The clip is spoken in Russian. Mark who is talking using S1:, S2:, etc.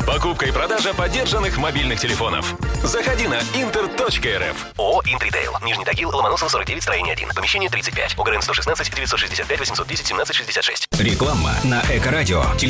S1: Покупка и продажа подержанных мобильных телефонов. Заходи на inter.rf.
S2: ООО «Интритейл». Нижний Тагил, Ломоносова, 49, строение 1. Помещение 35. ОГРН 116 965 810 17 66.
S3: Реклама на Эко-радио.